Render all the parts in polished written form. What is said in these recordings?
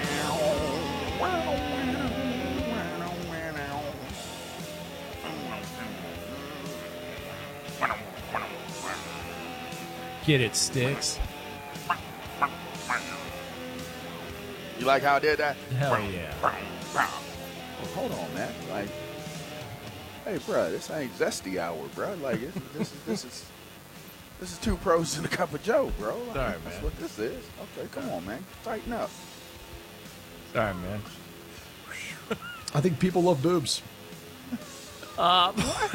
Get it, Sticks. You like how I did that? Hell yeah. Well, hold on, man. Like, hey, bro, this ain't zesty hour, bro. Like, this is two pros and a cup of Joe, bro. Like, Sorry, that's man. what this is. Okay, come on, man. Tighten up. Sorry, man. I think people love boobs. Whoa.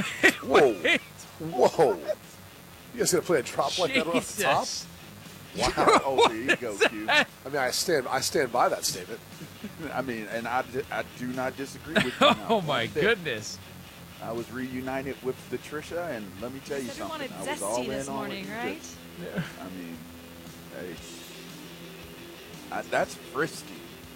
Whoa. You guys gonna play a drop like that off the top? Jesus. Wow. Oh, there you go, Q. I mean, I stand by that statement. I mean, and I do not disagree with you. now. Oh, my One bit. goodness. I was reunited with the Trisha, and let me tell you Said we something. wanted I was all zesty in this on what morning, you right? did. I mean, hey, that's frisky.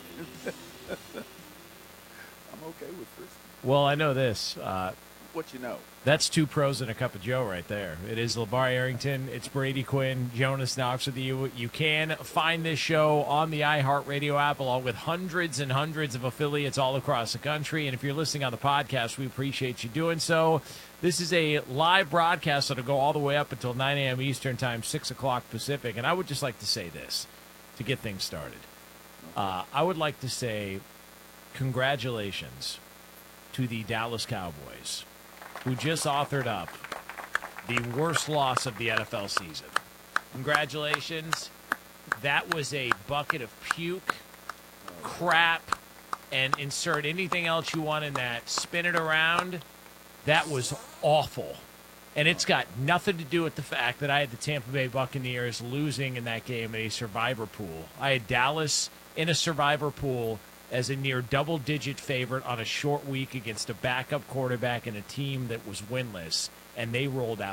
I'm okay with frisky. Well, I know this. What you know? That's two pros and a cup of Joe right there. It is LeVar Arrington. It's Brady Quinn. Jonas Knox with you. You can find this show on the iHeartRadio app along with hundreds and hundreds of affiliates all across the country. And if you're listening on the podcast, we appreciate you doing so. This is a live broadcast that'll go all the way up until 9 a.m. Eastern Time, 6 o'clock Pacific. And I would just like to say this to get things started. I would like to say congratulations to the Dallas Cowboys, who just authored up the worst loss of the NFL season. Congratulations. That was a bucket of puke, crap, and insert anything else you want in that. Spin it around. That was awful. And it's got nothing to do with the fact that I had the Tampa Bay Buccaneers losing in that game in a survivor pool. I had Dallas in a survivor pool as a near double-digit favorite on a short week against a backup quarterback and a team that was winless, and they rolled out